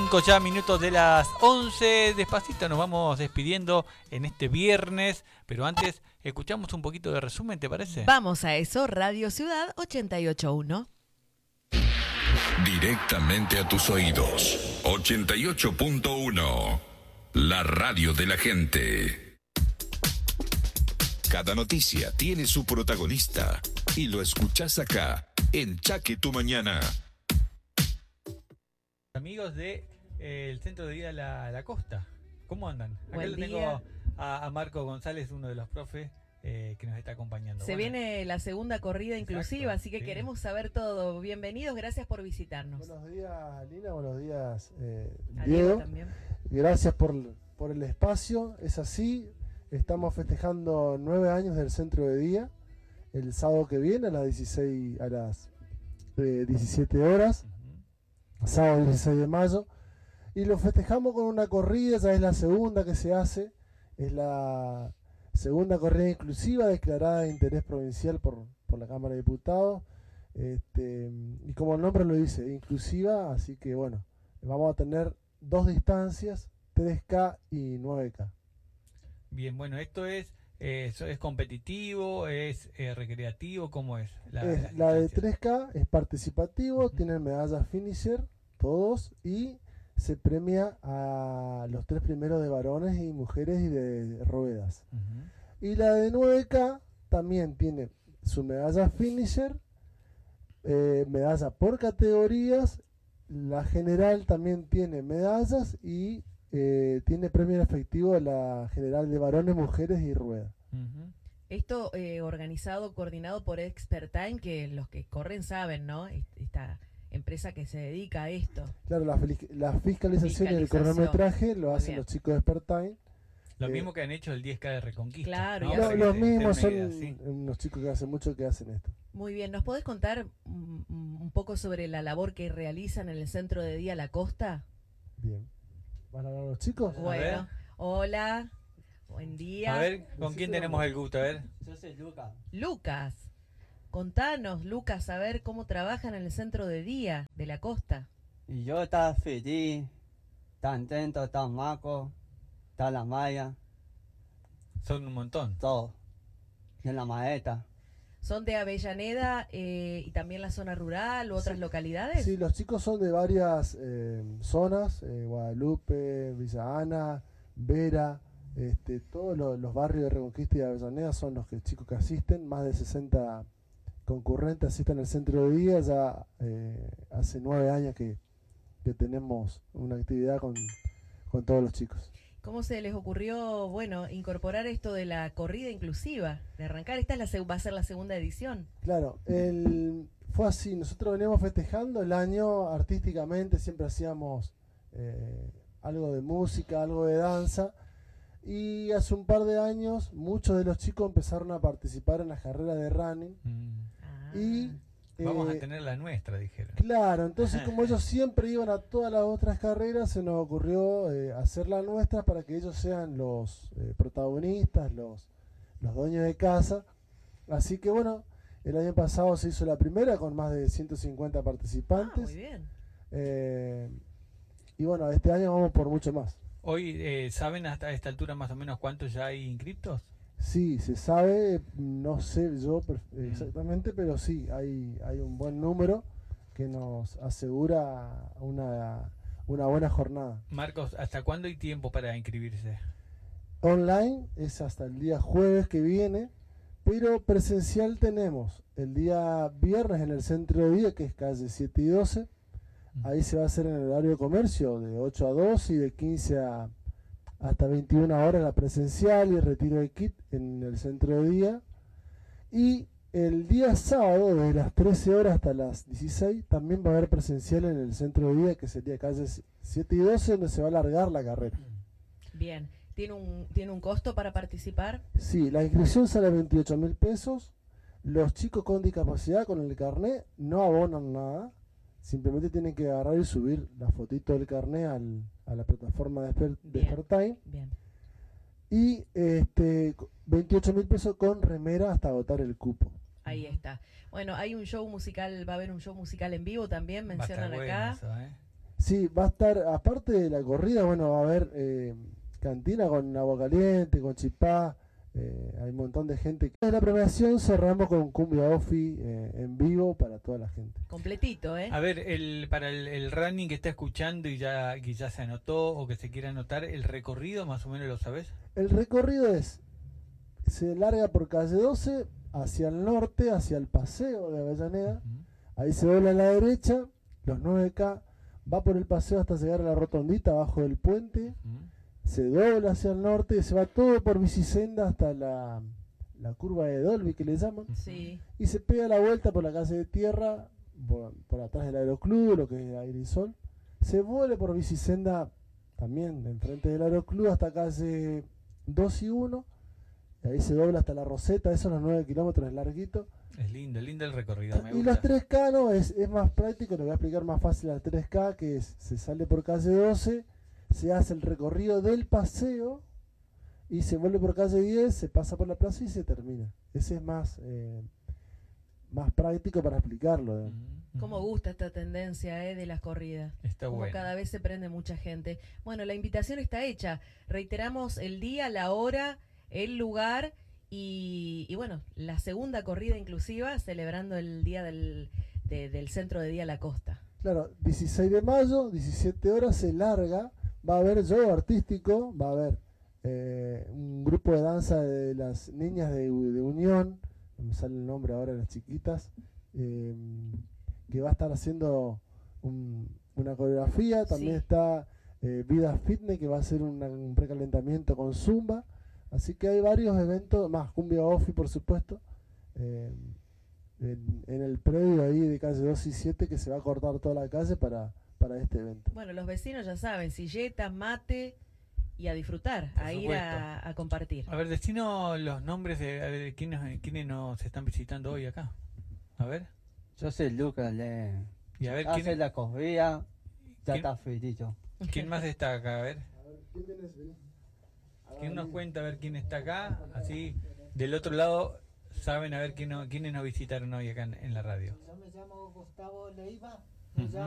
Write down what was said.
5 ya minutos de las 11. Despacito nos vamos despidiendo en este viernes, pero antes escuchamos un poquito de resumen, ¿te parece? Vamos a eso, Radio Ciudad 88.1. Directamente a tus oídos. 88.1. La radio de la gente. Cada noticia tiene su protagonista y lo escuchás acá, en Chaque Tu Mañana. Amigos de el Centro de Día La Costa, ¿cómo andan? Acá Buen lo tengo día. a Marco González, uno de los profes que nos está acompañando. Se Bueno, viene la segunda corrida inclusiva, exacto, así que sí. queremos saber todo. Bienvenidos, gracias por visitarnos. Buenos días, Lina, buenos días, A Diego. también. Gracias por el espacio. Es así, estamos festejando 9 años del Centro de Día, el sábado que viene a las 17 horas, Ujú. sábado 16 de mayo, y lo festejamos con una corrida, ya es la segunda que se hace, es la segunda corrida inclusiva declarada de interés provincial por la Cámara de Diputados, y como el nombre lo dice, inclusiva, así que bueno, vamos a tener dos distancias, 3K y 9K. Bien, bueno, esto es competitivo, es recreativo, ¿cómo es? La las de distancias? 3K es participativo, Ujú. tienen medallas finisher, todos, y se premia a los 3 primeros de varones y mujeres y de ruedas. Ujú. Y la de 9K también tiene su medalla finisher, medalla por categorías, la general también tiene medallas y tiene premio en efectivo de la general de varones, mujeres y ruedas. Ujú. Esto organizado, coordinado por Expert Time, que los que corren saben, ¿no? Esta empresa que se dedica a esto. Claro, la fiscalización y el Fiscalización. cronometraje lo Muy hacen bien. los chicos de Spertime. Lo mismo que han hecho el 10K de Reconquista. Claro, ¿no? y Para hacen- que Los se den mismos una son idea, sí. unos chicos que hace mucho que hacen esto. Muy bien, ¿nos podés contar un poco sobre la labor que realizan en el Centro de Día La Costa? Bien. ¿Van a hablar los chicos? ver. Bueno, hola, buen día. A ver, ¿con quién tenemos el gusto? A ver. Yo soy Luca. Lucas, contanos, Lucas, a ver cómo trabajan en el Centro de Día de La Costa. Y yo estaba feliz, tan atento, tan maco, está la Maya, Son un montón. todo. Y en la maeta. ¿Son de Avellaneda y también la zona rural u otras Sí. localidades? Sí, los chicos son de varias zonas, Guadalupe, Villa Ana, Vera, todos los barrios de Reconquista y de Avellaneda son los chicos que asisten, más de 60 concurrentes asisten al Centro de Día, ya hace 9 años que tenemos una actividad con todos los chicos. ¿Cómo se les ocurrió, bueno, incorporar esto de la corrida inclusiva, de arrancar? Esta es va a ser la segunda edición. Claro, fue así, nosotros veníamos festejando el año artísticamente, siempre hacíamos algo de música, algo de danza, y hace un par de años muchos de los chicos empezaron a participar en las carreras de running, y Vamos a tener la nuestra, dijeron. claro, entonces como ellos siempre iban a todas las otras carreras, se nos ocurrió hacer la nuestra para que ellos sean los protagonistas, los dueños de casa. Así que bueno, el año pasado se hizo la primera con más de 150 Ah, participantes. muy bien. Y bueno, este año vamos por mucho más. Hoy, ¿saben hasta esta altura más o menos cuántos ya hay inscriptos? Sí, se sabe, no sé yo exactamente, pero sí, hay un buen número que nos asegura una buena jornada. Marcos, ¿hasta cuándo hay tiempo para inscribirse? Online es hasta el día jueves que viene, pero presencial tenemos el día viernes en el Centro de Día, que es calle 7 y 12. Ahí se va a hacer en el horario de comercio de 8 a 2 y de 15 hasta 21 horas la presencial y retiro de kit en el Centro de Día. Y el día sábado, de las 13 horas hasta las 16, también va a haber presencial en el Centro de Día, que sería calle 7 y 12, donde se va a alargar la carrera. Bien. ¿Tiene un costo para participar? Sí, la inscripción sale a 28.000 pesos. Los chicos con discapacidad con el carnet no abonan nada. Simplemente tienen que agarrar y subir la fotito del carnet a la plataforma de Bien. Spertime. Bien. Y 28.000 pesos con remera hasta agotar el cupo. Ahí está. Bueno, hay un show musical, va a haber un show musical en vivo también, Va a estar mencionan bueno acá. eso, ¿eh? Sí, va a estar, aparte de la corrida, bueno, va a haber cantina con agua caliente, con chipá, hay un montón de gente. En la premiación cerramos con cumbia ofi en vivo para toda la gente. Completito, ¿eh? A ver, para el running que está escuchando y ya quizás se anotó o que se quiera anotar, el recorrido más o menos lo sabes. El recorrido se larga por calle 12 hacia el norte, hacia el paseo de Avellaneda. Ahí se dobla a la derecha, los 9K, va por el paseo hasta llegar a la rotondita abajo del puente, se dobla hacia el norte y se va todo por bicisenda hasta la curva de Dolby que le llaman, Sí. y se pega la vuelta por la calle de tierra, por atrás del aeroclub, lo que es Aire y Sol, se vuelve por bicisenda también enfrente del aeroclub hasta calle 2 y 1, y ahí se dobla hasta la Roseta, esos son los 9 kilómetros, es larguito. Es lindo el recorrido, me Y gusta. los 3K no, es más práctico, te voy a explicar más fácil al 3K, que se sale por calle 12, se hace el recorrido del paseo y se vuelve por calle 10, se pasa por la plaza y se termina. Ese es más práctico para explicarlo. Cómo gusta esta tendencia de las corridas. Está Como bueno. cada vez se prende mucha gente. Bueno, la invitación está hecha. Reiteramos el día, la hora, el lugar y bueno, la segunda corrida inclusiva celebrando el día del Centro de Día La Costa. Claro, 16 de mayo, 17 horas, se larga, va a haber show artístico, va a haber un grupo de danza de las niñas de Unión, no me sale el nombre ahora de las chiquitas, que va a estar haciendo una coreografía. También Sí. está Vida Fitness, que va a hacer un precalentamiento con Zumba. Así que hay varios eventos, más cumbia ofi por supuesto, en el predio ahí de calle 2 y 7, que se va a cortar toda la calle para este evento. Bueno, los vecinos ya saben, silletas, mate y a disfrutar, Por a ir supuesto. a compartir. A ver, decinos los nombres de quiénes nos están visitando hoy acá. A ver. Yo soy Lucas, Y a ver, hace ¿quién, la corrida, ya ¿Quién? está frito. quién más está acá? A ver. A ver, ¿Quién nos cuenta a ver quién está acá? Así, del otro lado, saben a ver quiénes nos visitaron hoy acá en la radio. Yo me llamo Gustavo Leiva, Ujú.